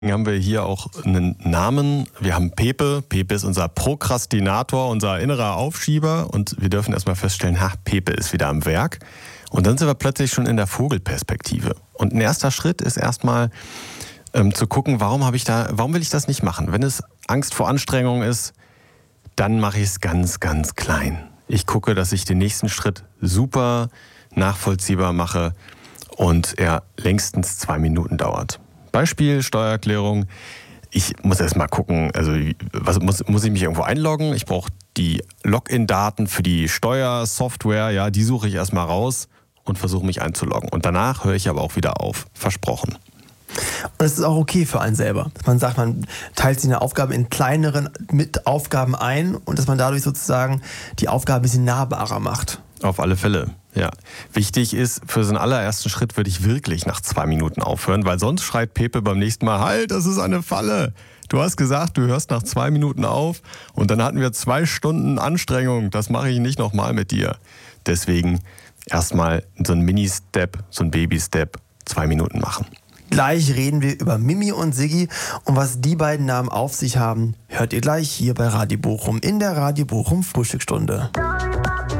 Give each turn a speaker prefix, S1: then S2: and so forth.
S1: Haben wir hier auch einen Namen. Wir haben Pepe. Pepe ist unser Prokrastinator, unser innerer Aufschieber. Und wir dürfen erstmal feststellen, Pepe ist wieder am Werk. Und dann sind wir plötzlich schon in der Vogelperspektive. Und ein erster Schritt ist erstmal zu gucken, warum will ich das nicht machen? Wenn es Angst vor Anstrengung ist, dann mache ich es ganz, ganz klein. Ich gucke, dass ich den nächsten Schritt super nachvollziehbar mache und er längstens 2 Minuten dauert. Beispiel, Steuererklärung. Ich muss erst mal gucken, also muss ich mich irgendwo einloggen? Ich brauche die Login-Daten für die Steuersoftware, ja, die suche ich erstmal raus und versuche mich einzuloggen. Und danach höre ich aber auch wieder auf. Versprochen.
S2: Und es ist auch okay für einen selber. Dass man sagt, man teilt sich eine Aufgabe in kleineren Aufgaben ein und dass man dadurch sozusagen die Aufgabe ein bisschen nahbarer macht.
S1: Auf alle Fälle, ja. Wichtig ist, für so einen allerersten Schritt würde ich wirklich nach 2 Minuten aufhören, weil sonst schreit Pepe beim nächsten Mal, halt, das ist eine Falle. Du hast gesagt, du hörst nach 2 Minuten auf und dann hatten wir 2 Stunden Anstrengung. Das mache ich nicht nochmal mit dir. Deswegen erstmal so ein Mini-Step, so ein Baby-Step, 2 Minuten machen.
S2: Gleich reden wir über Mimi und Siggi und was die beiden Namen auf sich haben, hört ihr gleich hier bei Radio Bochum in der Radio Bochum Frühstücksstunde.